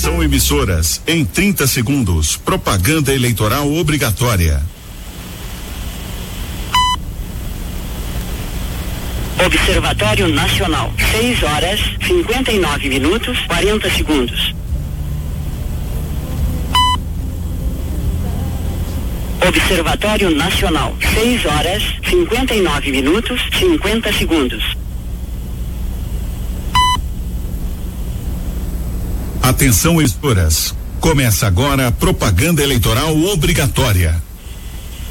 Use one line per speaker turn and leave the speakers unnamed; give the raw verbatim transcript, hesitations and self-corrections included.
Atenção emissoras, em trinta segundos, propaganda eleitoral obrigatória.
Observatório Nacional, seis horas, cinquenta e nove minutos, quarenta segundos. Observatório Nacional, seis horas, cinquenta e nove minutos, cinquenta segundos.
Atenção emissoras, começa agora a propaganda eleitoral obrigatória.